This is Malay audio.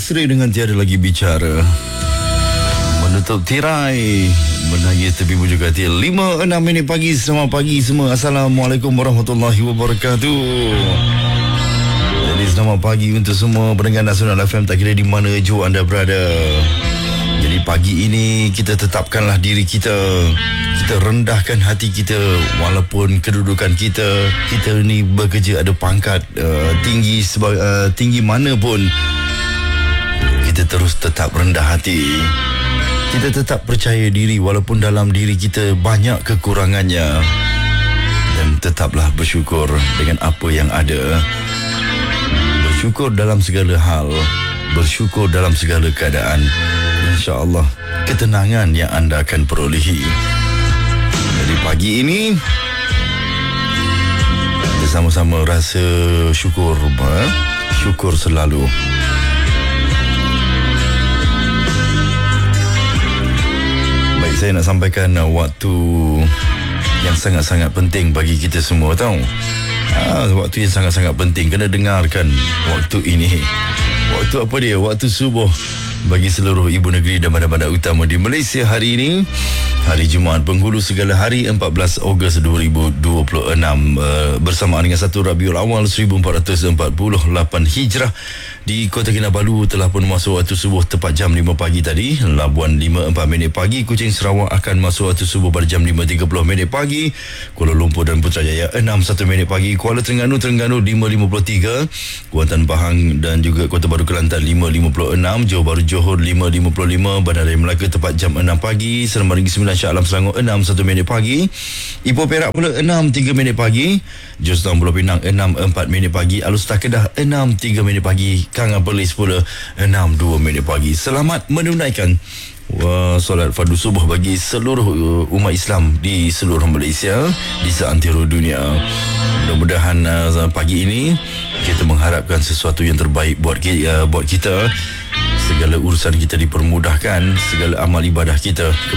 Asri dengan Tiada Lagi Bicara. Menutup tirai menangis tepi bujuk hati. 5-6 minit pagi. Selamat pagi semua. Assalamualaikum warahmatullahi wabarakatuh. Jadi selamat pagi untuk semua pendengar Nasional FM, tak kira di mana jua anda berada. Jadi pagi ini kita tetapkanlah diri kita. Kita rendahkan hati kita. Walaupun kedudukan kita ni bekerja ada pangkat tinggi mana pun, kita terus tetap rendah hati. Kita tetap percaya diri walaupun dalam diri kita banyak kekurangannya. Dan tetaplah bersyukur dengan apa yang ada. Bersyukur dalam segala hal. Bersyukur dalam segala keadaan. InsyaAllah ketenangan yang anda akan perolehi. Jadi pagi ini kita sama-sama rasa syukur. Syukur selalu. Baik, saya nak sampaikan waktu yang sangat-sangat penting bagi kita semua, tahu. Waktu yang sangat-sangat penting. Kena dengarkan waktu ini. Waktu apa dia? Waktu subuh bagi seluruh ibu negeri dan bandar-bandar utama di Malaysia hari ini. Hari Jumaat Penghulu Segala Hari 14 Ogos 2026 bersamaan dengan 1 Rabiul Awal 1448 Hijrah. Di Kota Kinabalu telah pun masuk waktu subuh tepat jam 5 pagi tadi. Labuan 5.4 minit pagi. Kuching Sarawak akan masuk waktu subuh pada jam 5.30 minit pagi. Kuala Lumpur dan Putrajaya 6.1 minit pagi. Kuala Terengganu 5.53. Kuantan Pahang dan juga Kota Baru Kelantan 5.56. Johor Bahru Johor 5.55. Bandar Raya Melaka tepat jam 6 pagi. Seremban Negeri Sembilan Shah Alam Selangor 6.1 minit pagi. Ipoh Perak pula 6.3 minit pagi. Jos Pulau Pinang 6.4 minit pagi. Alustah Kedah 6.3 minit pagi. Kanga Perlis pula 6.2 minit pagi. Selamat menunaikan solat fardu subuh bagi seluruh umat Islam di seluruh Malaysia, di seantero dunia. Mudah-mudahan pagi ini kita mengharapkan sesuatu yang terbaik buat kita. Segala urusan kita dipermudahkan, segala amal ibadah kita